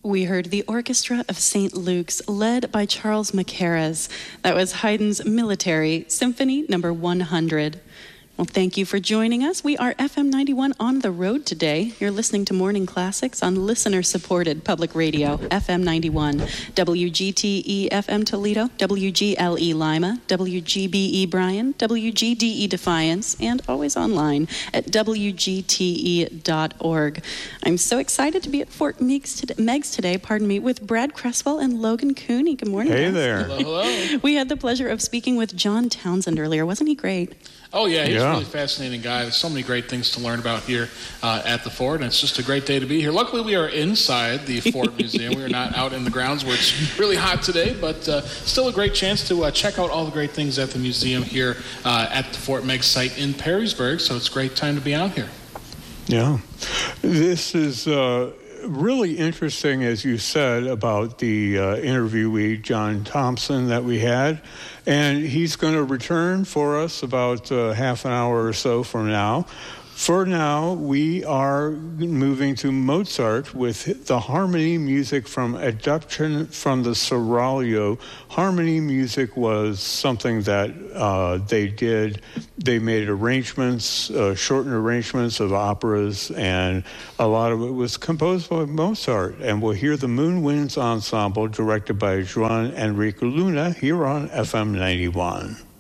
We heard the Orchestra of St. Luke's, led by Charles Mackerras. That was Haydn's Military Symphony number 100. Well, thank you for joining us. We are FM 91 on the road today. You're listening to Morning Classics on listener-supported public radio, FM 91, WGTE FM Toledo, WGLE Lima, WGBE Bryan, WGDE Defiance, and always online at WGTE.org. I'm so excited to be at Fort Meigs today, with Brad Cresswell and Logan Cooney. Good morning, Hey guys. there. Hello. We had the pleasure of speaking with John Townsend earlier. Wasn't he great? Oh, yeah, he's a really fascinating guy. There's so many great things to learn about here at the Fort, and it's just a great day to be here. Luckily, we are inside the Fort Museum. We are not out in the grounds where it's really hot today, but still a great chance to check out all the great things at the museum here at the Fort Meigs site in Perrysburg, so it's a great time to be out here. Yeah. This is really interesting, as you said, about the interviewee, John Thompson, that we had. And he's going to return for us about half an hour or so from now. For now, we are moving to Mozart with the harmony music from Adaptation from the Seraglio. Harmony music was something that they did. They made arrangements, shortened arrangements of operas, and a lot of it was composed by Mozart. And we'll hear the Moon Winds Ensemble, directed by Juan Enrique Luna, here on FM 91.